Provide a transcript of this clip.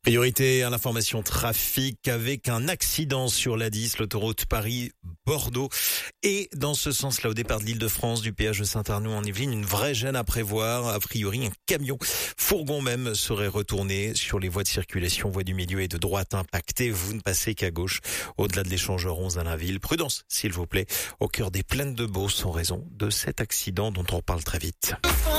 Priorité à l'information trafic avec un accident sur l'A10, l'autoroute Paris-Bordeaux. Et dans ce sens-là, au départ de l'Île-de-France, du péage de Saint-Arnoux en Yvelines, une vraie gêne à prévoir. A priori, un camion, fourgon même, serait retourné sur les voies de circulation, voies du milieu et de droite impactées. Vous ne passez qu'à gauche, au-delà de l'échangeur 11 à la ville. Prudence, s'il vous plaît, au cœur des plaines de Beauce en raison de cet accident dont on parle très vite.